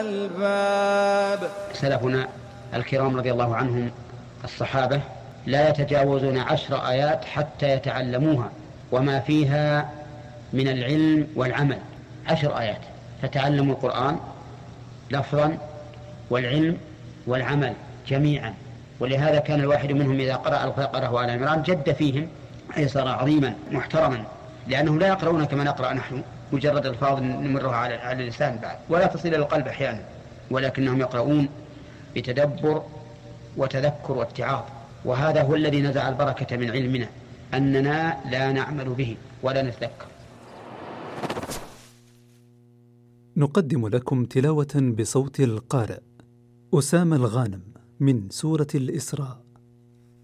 الباب. سلفنا الكرام رضي الله عنهم الصحابة لا يتجاوزون 10 آيات حتى يتعلموها وما فيها من العلم والعمل. 10 آيات فتعلموا القرآن لفظا والعلم والعمل جميعا. ولهذا كان الواحد منهم إذا قرأ البقرة وآل عمران جد فيهم أي صار عظيما محترما، لأنهم لا يقرؤون كما نقرأ نحن مجرد الفاظ نمرها على اللسان بعد ولا تصل إلى القلب أحيانا، ولكنهم يقرؤون بتدبر وتذكر واتعاظ. وهذا هو الذي نزع البركة من علمنا، أننا لا نعمل به ولا نتذكر. نقدم لكم تلاوة بصوت القارئ أسامة الغانم من سورة الإسراء.